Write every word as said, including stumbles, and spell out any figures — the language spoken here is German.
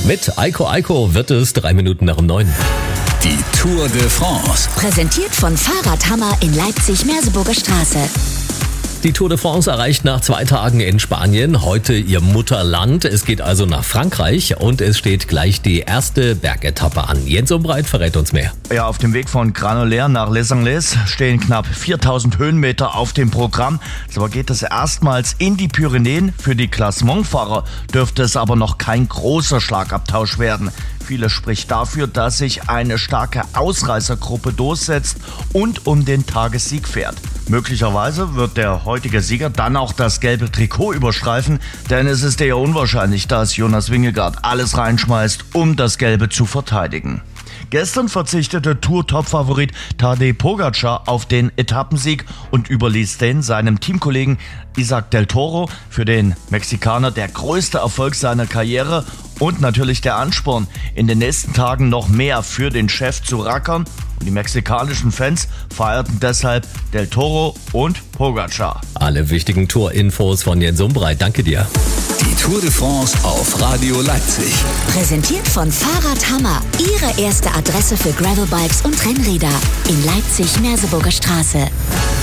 Mit Eiko Eiko wird es drei Minuten nach um neun. Die Tour de France. Präsentiert von Fahrradhammer in Leipzig-Merseburger Straße. Die Tour de France erreicht nach zwei Tagen in Spanien heute ihr Mutterland. Es geht also nach Frankreich und es steht gleich die erste Bergetappe an. Jens Umbreit verrät uns mehr. Ja, auf dem Weg von Granollers nach Les Anglais stehen knapp viertausend Höhenmeter auf dem Programm. So geht es erstmals in die Pyrenäen. Für die Klassementfahrer dürfte es aber noch kein großer Schlagabtausch werden. Vieles spricht dafür, dass sich eine starke Ausreißergruppe durchsetzt und um den Tagessieg fährt. Möglicherweise wird der heutige Sieger dann auch das gelbe Trikot überstreifen, denn es ist eher unwahrscheinlich, dass Jonas Vingegaard alles reinschmeißt, um das Gelbe zu verteidigen. Gestern verzichtete Tour-Top-Favorit Tadej Pogačar auf den Etappensieg und überließ den seinem Teamkollegen Isaac del Toro. Für den Mexikaner der größte Erfolg seiner Karriere und natürlich der Ansporn, in den nächsten Tagen noch mehr für den Chef zu rackern. Und die mexikanischen Fans feierten deshalb del Toro und Pogačar. Alle wichtigen Tour-Infos von Jens Umbreit. Danke dir. Die Tour de France auf Radio Leipzig. Präsentiert von Fahrradhammer. Ihre erste Adresse für Gravelbikes und Rennräder in Leipzig-Merseburger Straße.